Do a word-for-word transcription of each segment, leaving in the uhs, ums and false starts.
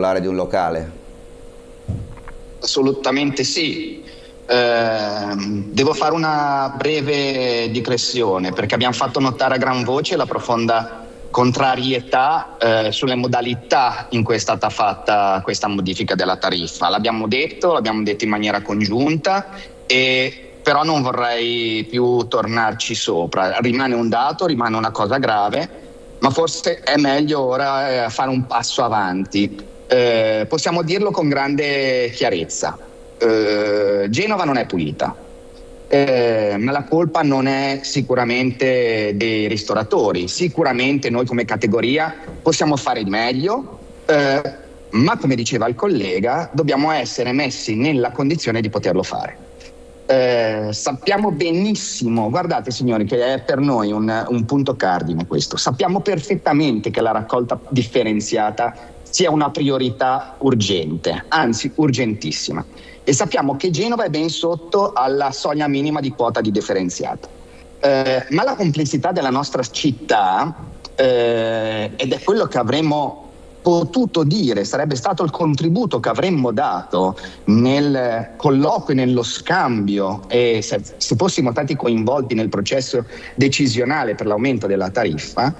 particolare di un locale? Assolutamente sì. Eh, devo fare una breve digressione perché abbiamo fatto notare a gran voce la profonda contrarietà eh, sulle modalità in cui è stata fatta questa modifica della tariffa. L'abbiamo detto, l'abbiamo detto in maniera congiunta, e però non vorrei più tornarci sopra. Rimane un dato, rimane una cosa grave, ma forse è meglio ora eh, fare un passo avanti. Eh, possiamo dirlo con grande chiarezza. Eh, Genova non è pulita, eh, ma la colpa non è sicuramente dei ristoratori. Sicuramente noi come categoria possiamo fare di meglio, eh, ma come diceva il collega, dobbiamo essere messi nella condizione di poterlo fare. Eh, sappiamo benissimo, guardate signori, che è per noi un, un punto cardine questo. Sappiamo perfettamente che la raccolta differenziata sia una priorità urgente, anzi urgentissima. E sappiamo che Genova è ben sotto alla soglia minima di quota di differenziata. Eh, ma la complessità della nostra città, eh, ed è quello che avremmo potuto dire, sarebbe stato il contributo che avremmo dato nel colloquio, nello scambio, e se, se fossimo stati coinvolti nel processo decisionale per l'aumento della tariffa,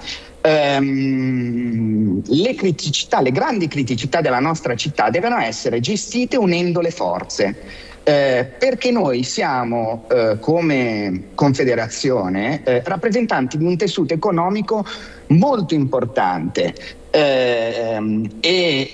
ehm, le criticità, le grandi criticità della nostra città devono essere gestite unendo le forze. Eh, perché noi siamo eh, come Confederazione eh, rappresentanti di un tessuto economico molto importante eh, e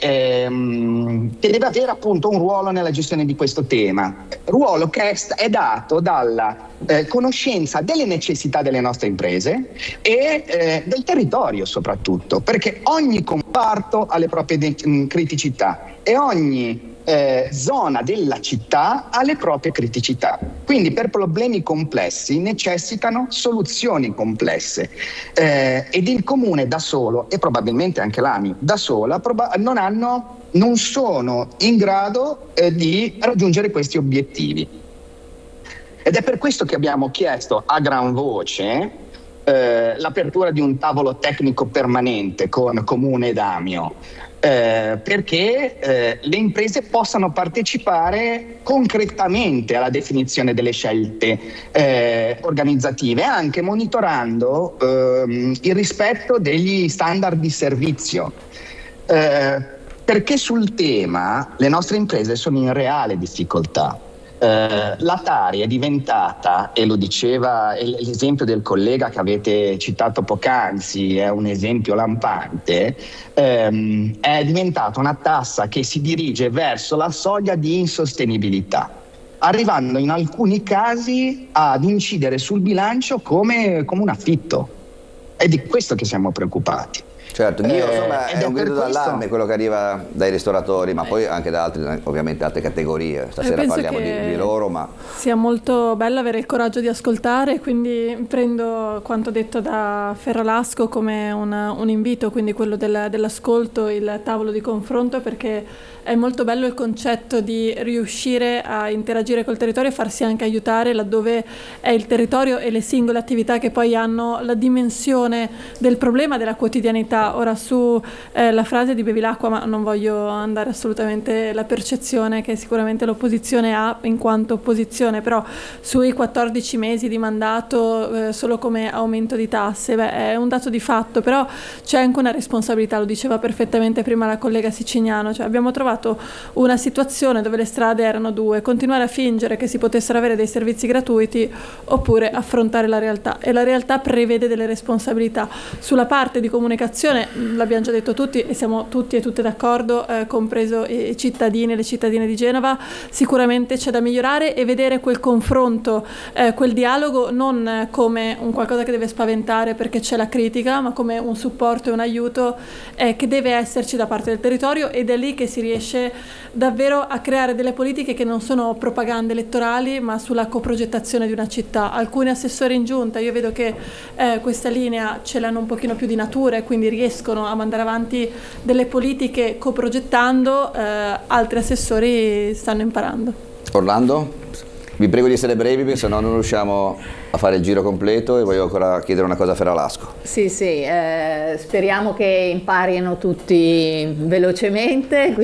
ehm, che deve avere appunto un ruolo nella gestione di questo tema, ruolo che è, è dato dalla eh, conoscenza delle necessità delle nostre imprese e eh, del territorio soprattutto, perché ogni comparto ha le proprie de- criticità e ogni Eh, zona della città ha le proprie criticità. Quindi per problemi complessi necessitano soluzioni complesse eh, ed il comune da solo, e probabilmente anche l'A M I da sola, proba- non hanno, non sono in grado eh, di raggiungere questi obiettivi. Ed è per questo che abbiamo chiesto a gran voce eh, l'apertura di un tavolo tecnico permanente con Comune ed A M I O, Eh, perché eh, le imprese possano partecipare concretamente alla definizione delle scelte eh, organizzative, anche monitorando ehm, il rispetto degli standard di servizio. Eh, perché sul tema le nostre imprese sono in reale difficoltà. Eh, la Tari è diventata, e lo diceva l'esempio del collega che avete citato poc'anzi, è un esempio lampante, ehm, è diventata una tassa che si dirige verso la soglia di insostenibilità, arrivando in alcuni casi ad incidere sul bilancio come, come un affitto. È di questo che siamo preoccupati. Certo, il mio insomma, eh, è un è grido questo... d'allarme quello che arriva dai ristoratori, ma eh. poi anche da altri, ovviamente altre categorie. Stasera penso parliamo di, di loro, ma sia molto bello avere il coraggio di ascoltare, quindi prendo quanto detto da Ferralasco come una, un invito, quindi quello del, dell'ascolto, il tavolo di confronto, perché è molto bello il concetto di riuscire a interagire col territorio e farsi anche aiutare laddove è il territorio e le singole attività che poi hanno la dimensione del problema della quotidianità. Ora su eh, la frase di Bevilacqua, ma non voglio andare assolutamente la percezione che sicuramente l'opposizione ha in quanto opposizione, però sui quattordici mesi di mandato eh, solo come aumento di tasse, beh, è un dato di fatto, però c'è anche una responsabilità, lo diceva perfettamente prima la collega Siciniano, cioè abbiamo trovato una situazione dove le strade erano due: continuare a fingere che si potessero avere dei servizi gratuiti oppure affrontare la realtà, e la realtà prevede delle responsabilità. Sulla parte di comunicazione l'abbiamo già detto tutti e siamo tutti e tutte d'accordo, eh, compreso i cittadini e le cittadine di Genova, sicuramente c'è da migliorare e vedere quel confronto, eh, quel dialogo non come un qualcosa che deve spaventare perché c'è la critica, ma come un supporto e un aiuto eh, che deve esserci da parte del territorio, ed è lì che si riesce davvero a creare delle politiche che non sono propagande elettorali ma sulla coprogettazione di una città. Alcuni assessori in giunta, io vedo che eh, questa linea ce l'hanno un pochino più di natura e quindi riescono a mandare avanti delle politiche coprogettando, eh, altri assessori stanno imparando. Orlando, vi prego di essere brevi perché sennò non riusciamo a fare il giro completo, e voglio ancora chiedere una cosa a Ferralasco. Sì, sì, eh, speriamo che imparino tutti velocemente.